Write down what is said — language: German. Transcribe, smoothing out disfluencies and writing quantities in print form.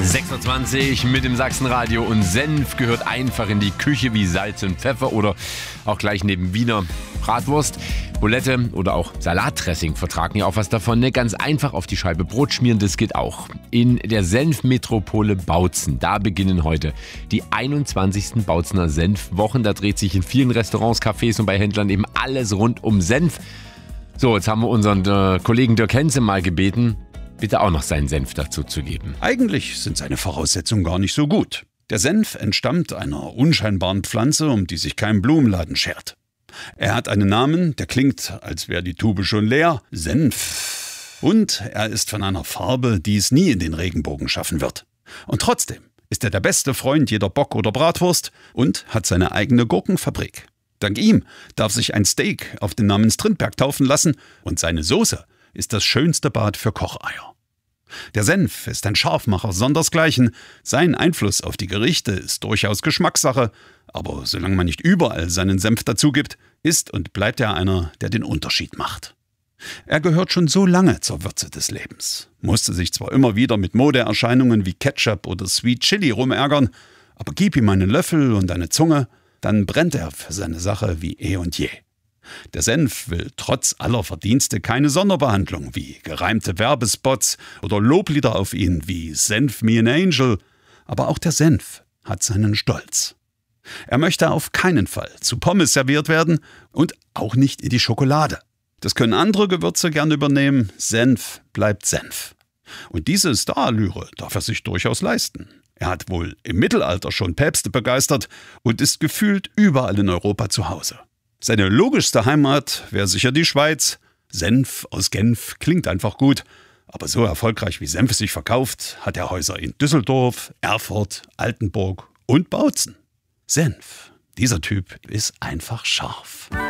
6:20 mit dem Sachsenradio und Senf gehört einfach in die Küche wie Salz und Pfeffer oder auch gleich neben Wiener Bratwurst. Bulette oder auch Salatdressing vertragen ja auch was davon. Ne? Ganz einfach auf die Scheibe Brot schmieren, das geht auch. In der Senfmetropole Bautzen, da beginnen heute die 21. Bautzener Senfwochen. Da dreht sich in vielen Restaurants, Cafés und bei Händlern eben alles rund um Senf. So, jetzt haben wir unseren Kollegen Dirk Henze mal gebeten, bitte auch noch seinen Senf dazu zu geben. Eigentlich sind seine Voraussetzungen gar nicht so gut. Der Senf entstammt einer unscheinbaren Pflanze, um die sich kein Blumenladen schert. Er hat einen Namen, der klingt, als wäre die Tube schon leer, Senf. Und er ist von einer Farbe, die es nie in den Regenbogen schaffen wird. Und trotzdem ist er der beste Freund jeder Bock- oder Bratwurst und hat seine eigene Gurkenfabrik. Dank ihm darf sich ein Steak auf den Namen Strindberg taufen lassen und seine Soße ist das schönste Bad für Kocheier. Der Senf ist ein Scharfmacher sondersgleichen. Sein Einfluss auf die Gerichte ist durchaus Geschmackssache, aber solange man nicht überall seinen Senf dazu gibt, ist und bleibt er einer, der den Unterschied macht. Er gehört schon so lange zur Würze des Lebens, musste sich zwar immer wieder mit Modeerscheinungen wie Ketchup oder Sweet Chili rumärgern, aber gib ihm einen Löffel und eine Zunge, dann brennt er für seine Sache wie eh und je. Der Senf will trotz aller Verdienste keine Sonderbehandlung wie gereimte Werbespots oder Loblieder auf ihn wie Senf me an Angel. Aber auch der Senf hat seinen Stolz. Er möchte auf keinen Fall zu Pommes serviert werden und auch nicht in die Schokolade. Das können andere Gewürze gern übernehmen. Senf bleibt Senf. Und diese Starallüre darf er sich durchaus leisten. Er hat wohl im Mittelalter schon Päpste begeistert und ist gefühlt überall in Europa zu Hause. Seine logischste Heimat wäre sicher die Schweiz. Senf aus Genf klingt einfach gut. Aber so erfolgreich wie Senf sich verkauft, hat er Häuser in Düsseldorf, Erfurt, Altenburg und Bautzen. Senf, dieser Typ ist einfach scharf.